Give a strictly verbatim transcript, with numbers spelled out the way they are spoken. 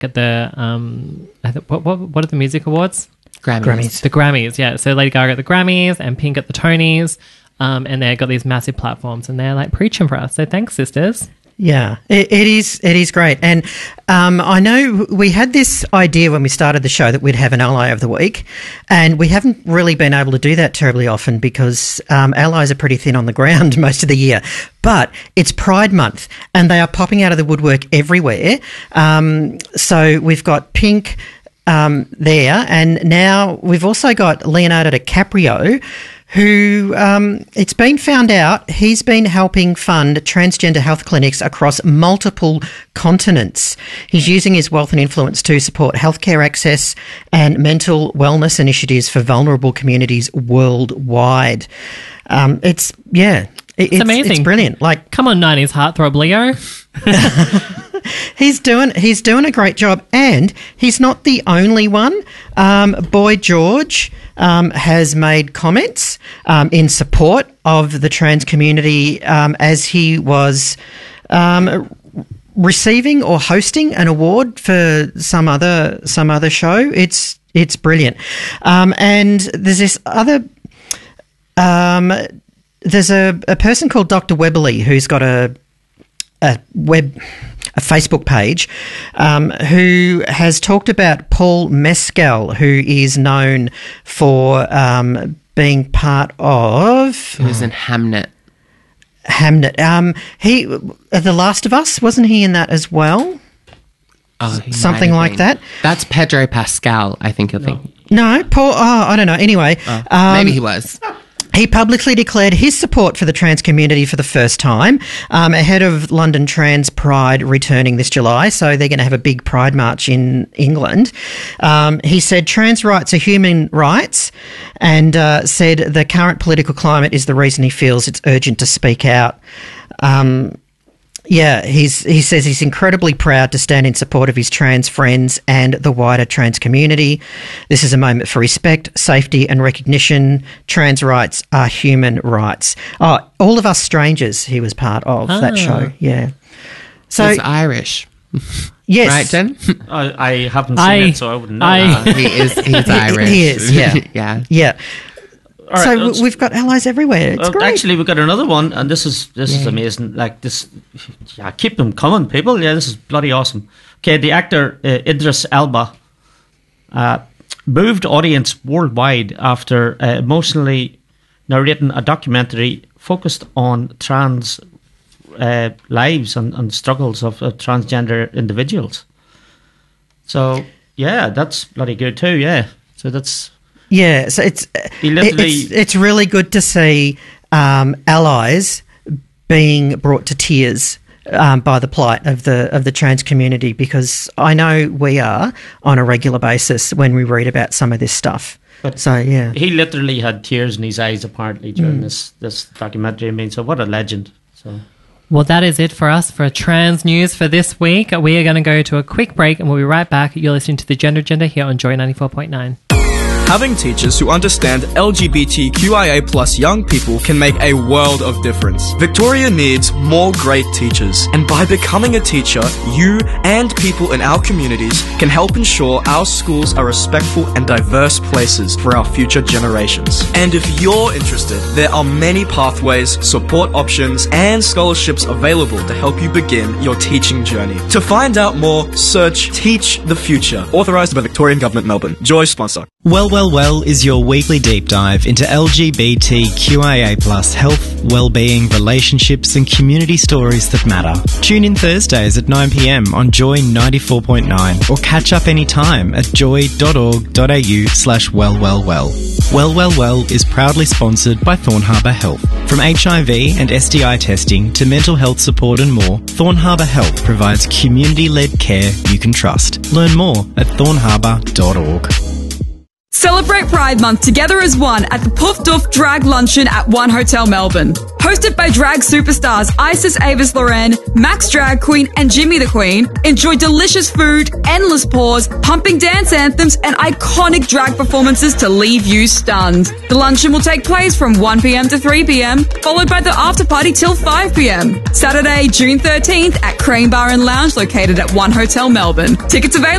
at the um, I th- what, what what are the music awards? Grammys. Grammys. The Grammys, yeah. So Lady Gaga at the Grammys and Pink at the Tonys, um, and they've got these massive platforms, and they're like preaching for us. So thanks, sisters. Yeah, it, it is. It is great, and um, I know we had this idea when we started the show that we'd have an ally of the week, and we haven't really been able to do that terribly often because um, allies are pretty thin on the ground most of the year. But it's Pride Month, and they are popping out of the woodwork everywhere. Um, so we've got Pink um, there, and now we've also got Leonardo DiCaprio, who um, it's been found out he's been helping fund transgender health clinics across multiple continents. He's using his wealth and influence to support healthcare access and mental wellness initiatives for vulnerable communities worldwide. Um, it's, yeah, it, it's, amazing. It's brilliant. Like, come on, nineties heartthrob Leo. He's doing he's doing a great job, and he's not the only one. Um, Boy George um, has made comments um, in support of the trans community um, as he was um, receiving or hosting an award for some other some other show. It's it's brilliant, um, and there's this other. Um, there's a, a person called Doctor Webberley who's got a a web. a Facebook page, um, who has talked about Paul Mescal, who is known for um, being part of... He was in Hamnet. Hamnet. Um, he, The Last of Us, wasn't he in that as well? Oh, he Something like been. that? That's Pedro Pascal, I think you'll think. No, Paul... Oh, I don't know. Anyway. Oh, um, maybe he was. He publicly declared his support for the trans community for the first time um, ahead of London Trans Pride returning this July. So they're going to have a big Pride March in England. Um, he said trans rights are human rights, and uh, said the current political climate is the reason he feels it's urgent to speak out. Um, yeah, he's, he says he's incredibly proud to stand in support of his trans friends and the wider trans community. This is a moment for respect, safety and recognition. Trans rights are human rights. Oh, All of Us Strangers, he was part of Ah. that show, yeah. So He's Irish. yes. Right, Jen? I, I haven't seen I- it, so I wouldn't know I- that. Uh, he is he's Irish. He is, yeah. yeah. Yeah. All right, so let's- we've got allies everywhere. It's Uh, great. actually, we've got another one, and this is this is Yeah. amazing. Like this, yeah, keep them coming, people. Yeah, this is bloody awesome. Okay, the actor uh, Idris Elba uh, moved audience worldwide after uh, emotionally narrating a documentary focused on trans uh, lives and, and struggles of uh, transgender individuals. So yeah, that's bloody good too. Yeah, so that's. Yeah, so it's He literally- it's, it's really good to see um, allies being brought to tears um, by the plight of the of the trans community, because I know we are on a regular basis when we read about some of this stuff. But so yeah, He literally had tears in his eyes, apparently, during this this documentary. I mean, so what a legend. So. Well, that is it for us for trans news for this week. We are going to go to a quick break, and we'll be right back. You're listening to the Gender Agenda here on Joy ninety-four point nine. Having teachers who understand L G B T Q I A plus young people can make a world of difference. Victoria needs more great teachers, and by becoming a teacher, you and people in our communities can help ensure our schools are respectful and diverse places for our future generations. And if you're interested, there are many pathways, support options, and scholarships available to help you begin your teaching journey. To find out more, search Teach the Future, authorised by Victorian Government Melbourne. Joy sponsor. Well, well, well is your weekly deep dive into L G B T Q I A plus health, well-being, relationships and community stories that matter. Tune in Thursdays at nine p m on Joy ninety-four point nine or catch up anytime at joy.org.au slash wellwellwell. Well, well, well is proudly sponsored by Thorn Harbour Health. From H I V and S T I testing to mental health support and more, Thorn Harbour Health provides community-led care you can trust. Learn more at thorn harbour dot org. Celebrate Pride Month together as one at the Puff Duff Drag Luncheon at One Hotel Melbourne. Hosted by drag superstars Isis Avis Loren, Max Drag Queen, and Jimmy the Queen, enjoy delicious food, endless pause, pumping dance anthems, and iconic drag performances to leave you stunned. The luncheon will take place from one p.m. to three p.m, followed by the after party till five p.m. Saturday, June thirteenth at Crane Bar and Lounge located at One Hotel Melbourne. Tickets available